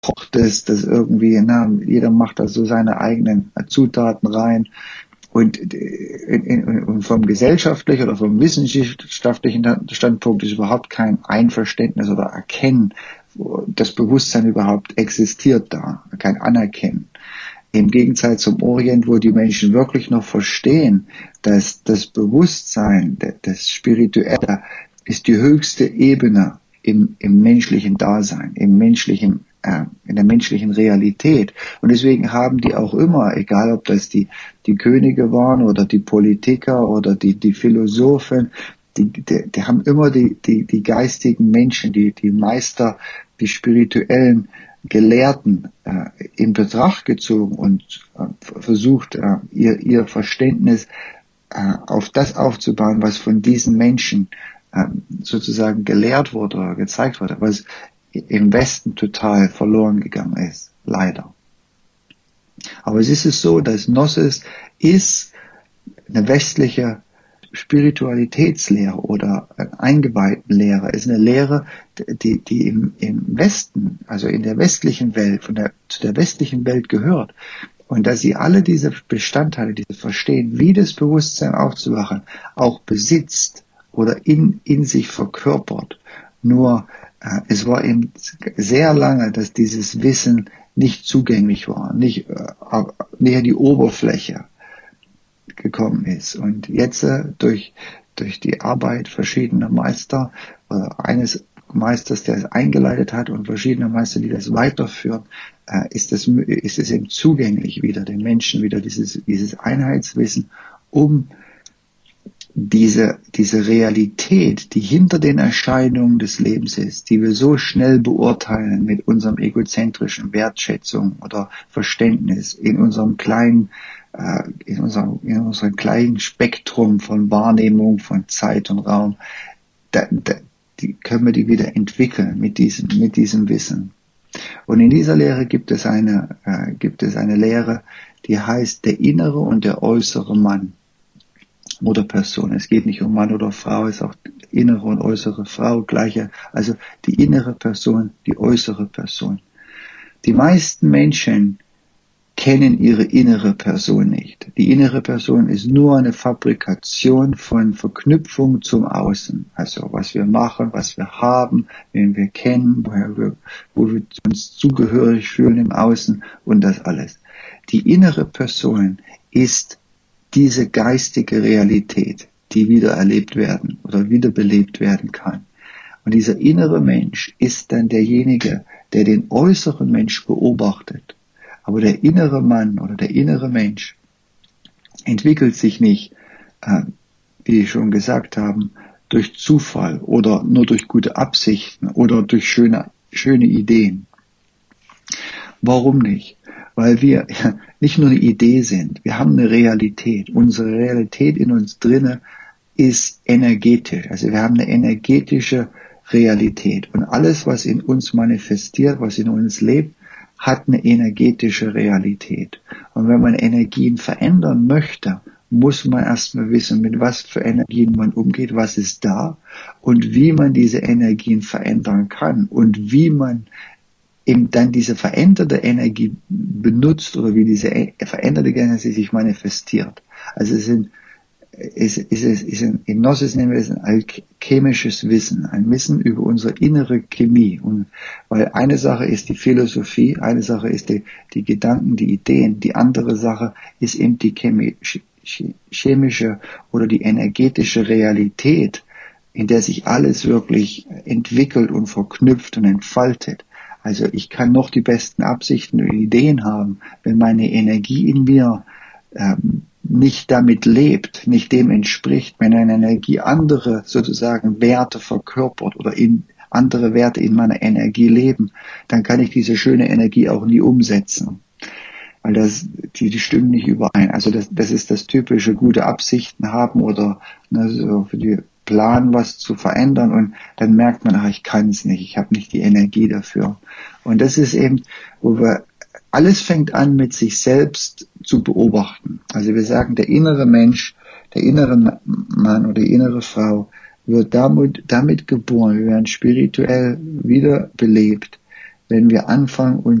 kocht es, das irgendwie, jeder macht da so seine eigenen Zutaten rein. Und vom gesellschaftlichen oder vom wissenschaftlichen Standpunkt ist überhaupt kein Einverständnis oder Erkennen, das Bewusstsein überhaupt existiert da, kein Anerkennen. Im Gegensatz zum Orient, wo die Menschen wirklich noch verstehen, dass das Bewusstsein, das Spirituelle, ist die höchste Ebene im menschlichen Dasein, in der menschlichen Realität. Und deswegen haben die auch immer, egal ob das die Könige waren oder die Politiker oder die Philosophen, die haben immer die geistigen Menschen, die Meister, die spirituellen Gelehrten in Betracht gezogen und versucht, ihr Verständnis auf das aufzubauen, was von diesen Menschen sozusagen gelehrt wurde oder gezeigt wurde, was im Westen total verloren gegangen ist, leider. Aber es ist so, dass Gnosis ist eine westliche Spiritualitätslehre oder Eingeweihtenlehre, ist eine Lehre, die im Westen, also in der westlichen Welt, zu der westlichen Welt gehört. Und dass sie alle diese Bestandteile, dieses Verstehen, wie das Bewusstsein aufzuwachen, auch besitzt oder in sich verkörpert. Nur es war eben sehr lange, dass dieses Wissen nicht zugänglich war, nicht näher die Oberfläche gekommen ist. Und jetzt durch die Arbeit verschiedener Meister, eines Meisters, der es eingeleitet hat, und verschiedener Meister, die das weiterführen, ist es eben zugänglich wieder, den Menschen wieder dieses Einheitswissen, um diese Realität, die hinter den Erscheinungen des Lebens ist, die wir so schnell beurteilen mit unserem egozentrischen Wertschätzung oder Verständnis in unserem kleinen Spektrum von Wahrnehmung, von Zeit und Raum, können wir die wieder entwickeln mit diesem Wissen. Und in dieser Lehre gibt es eine Lehre, die heißt der innere und der äußere Mann oder Person. Es geht nicht um Mann oder Frau, es ist auch innere und äußere Frau gleiche, also die innere Person, die äußere Person. Die meisten Menschen kennen ihre innere Person nicht. Die innere Person ist nur eine Fabrikation von Verknüpfung zum Außen. Also was wir machen, was wir haben, wen wir kennen, wo wir uns zugehörig fühlen im Außen und das alles. Die innere Person ist diese geistige Realität, die wieder erlebt werden oder wiederbelebt werden kann. Und dieser innere Mensch ist dann derjenige, der den äußeren Mensch beobachtet. Aber der innere Mann oder der innere Mensch entwickelt sich nicht, wie ich schon gesagt haben, durch Zufall oder nur durch gute Absichten oder durch schöne Ideen. Warum nicht? Weil wir nicht nur eine Idee sind, wir haben eine Realität. Unsere Realität in uns drinne ist energetisch. Also wir haben eine energetische Realität. Und alles, was in uns manifestiert, was in uns lebt, hat eine energetische Realität. Und wenn man Energien verändern möchte, muss man erstmal wissen, mit was für Energien man umgeht, was ist da und wie man diese Energien verändern kann und wie man eben dann diese veränderte Energie benutzt oder wie diese veränderte Energie sich manifestiert. Also in Gnosis nennen wir es ein alchemisches Wissen, ein Wissen über unsere innere Chemie. Und weil eine Sache ist die Philosophie, eine Sache ist die Gedanken, die Ideen, die andere Sache ist eben die chemische oder die energetische Realität, in der sich alles wirklich entwickelt und verknüpft und entfaltet. Also ich kann noch die besten Absichten und Ideen haben, wenn meine Energie in mir nicht damit lebt, nicht dem entspricht, wenn eine Energie andere sozusagen Werte verkörpert oder andere Werte in meiner Energie leben, dann kann ich diese schöne Energie auch nie umsetzen. Weil die stimmen nicht überein. Also das ist das typische gute Absichten haben oder so für die Plan, was zu verändern, und dann merkt man, ich kann es nicht, ich habe nicht die Energie dafür. Und das ist eben, alles fängt an mit sich selbst zu beobachten. Also wir sagen, der innere Mensch, der innere Mann oder die innere Frau wird damit geboren, wir werden spirituell wiederbelebt, wenn wir anfangen,